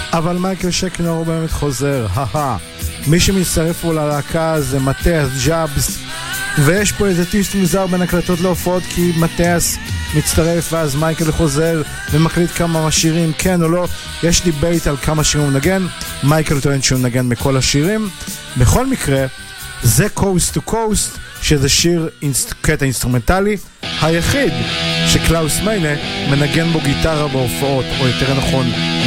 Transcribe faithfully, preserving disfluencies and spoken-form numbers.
אבל מייקל שקנר הוא באמת חוזר, הה. מי שמצטרף פה ללהקה זה מתיאס ג'אבס, ויש פה איזה טיסט מוזר בין הקלטות להופעות, כי מתיאס מצטרף ואז מייקל חוזר ומקליט כמה שירים, כן או לא. יש דיבייט על כמה שירים הוא נגן, מייקל טוען שהוא נגן מכל השירים. בכל מקרה, זה Coast to Coast, שזה שיר, קטע אינסטרומנטלי, היחיד שקלאוס מיינה מנגן בו גיטרה בהופעות, או יותר נכון